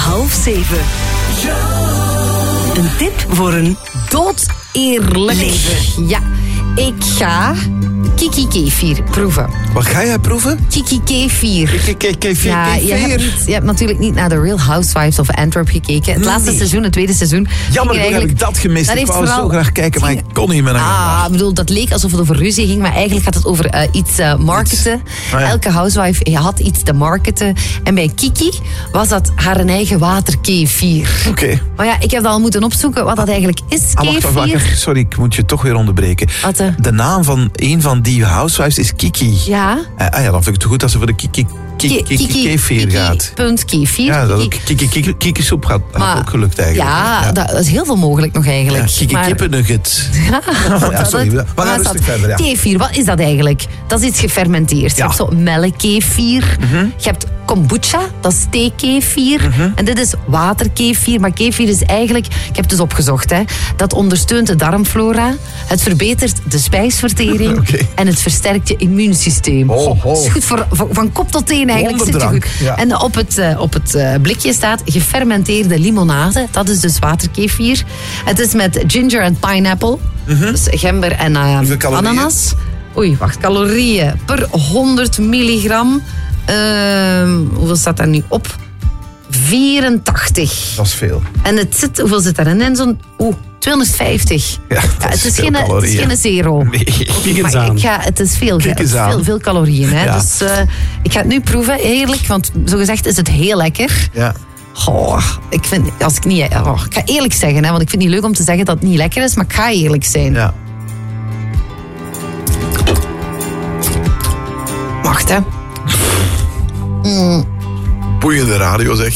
6:30. Een tip voor een doodeerlijk leven. Ja, ik ga Kiki Kefir proeven. Wat ga jij proeven? Kiki Kefir. Kefir. Ja, je hebt natuurlijk niet naar The Real Housewives of Antwerp gekeken. Het laatste seizoen, het tweede seizoen. Jammer, heb ik dat gemist. Ik wou zo graag kijken, maar ik kon niet meer naar. Ik bedoel, dat leek alsof het over ruzie ging, maar eigenlijk gaat het over iets marketen. Elke housewife had iets te marketen. En bij Kiki was dat haar eigen waterkefir. Oké. Maar ja, ik heb dat al moeten opzoeken wat dat eigenlijk is, kefir. Wacht, sorry, ik moet je toch weer onderbreken. Wat? De naam van een van die housewives is Kiki. Ja. Ja, dan vind ik het goed dat ze voor de Kiki Kefir gaat. Kefir. Ja, dat ook Kiki soep gaat ook gelukt eigenlijk. Ja, dat is heel veel mogelijk nog eigenlijk. Kiki kippennugget. Ja, sorry. We gaan rustig verder. Ja. Kefir, wat is dat eigenlijk? Dat is iets gefermenteerd. Je hebt zo melkkefir. Je hebt kombucha, dat is theekefir. En dit is waterkefir. Maar kefir is eigenlijk, ik heb het dus opgezocht, dat ondersteunt de darmflora. Het verbetert de spijsvertering. En het versterkt je immuunsysteem. Het is goed van kop tot teen eigenlijk. Zit je goed. Ja. En op het blikje staat gefermenteerde limonade. Dat is dus waterkefir. Het is met ginger en pineapple. Dus gember en ananas. Oei, wacht. Calorieën per 100 milligram. Hoeveel staat daar nu op? 84. Dat is veel. En hoeveel zit daarin? En zo'n 250. Ja, het is geen zero. Nee. Kijk eens aan. Het is veel calorieën. Hè? Ja. Dus ik ga het nu proeven, heerlijk. Want zogezegd is het heel lekker. Ja. Ik ga eerlijk zeggen, want ik vind het niet leuk om te zeggen dat het niet lekker is, maar ik ga eerlijk zijn. Ja. Wacht, hè. Boeiende radio, zeg.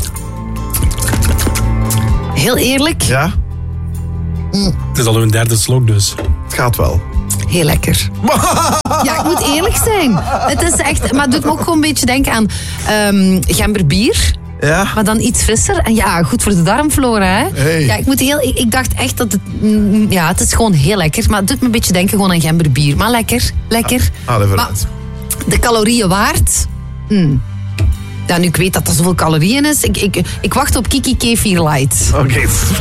Heel eerlijk. Ja? Het is al een derde slok, dus. Het gaat wel. Heel lekker. Ja, ik moet eerlijk zijn. Het is echt, maar het doet me ook gewoon een beetje denken aan gemberbier. Ja. Maar dan iets frisser. En ja, goed voor de darmflora. Hè? Hey. Ja, ik dacht echt dat het... Ja, het is gewoon heel lekker. Maar het doet me een beetje denken gewoon aan gemberbier. Maar lekker. Maar de calorieën waard... Ja, nu ik weet dat er zoveel calorieën is. Ik wacht op Kiki Kefir Light. Oké.